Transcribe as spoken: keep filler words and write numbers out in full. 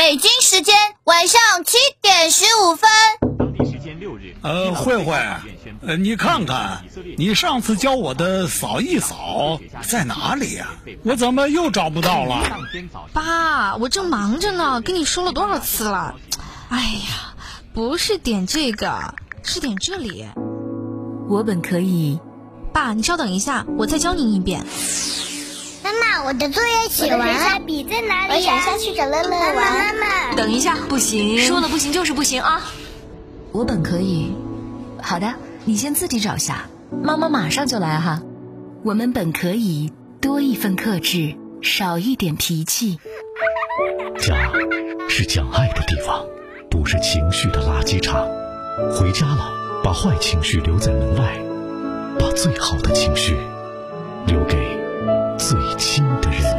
北京时间晚上七点十五分。 当地时间六日。 呃，慧慧，呃，你看看，你上次教我的扫一扫在哪里呀、啊？我怎么又找不到了？ 爸，我正忙着呢，跟你说了多少次了？哎呀，不是点这个，是点这里。 我本可以。 爸，你稍等一下，我再教您一遍。 妈妈，我的作业写完了。我的下笔在哪里、啊？我想下去找乐乐玩。妈妈， 等一下，不行，说了不行就是不行啊！我本可以。好的，你先自己找下，妈妈马上就来哈。我们本可以多一份克制，少一点脾气。 家是讲爱的地方，不是情绪的垃圾场。回家了，把坏情绪留在门外，把最好的情绪留给最亲的人。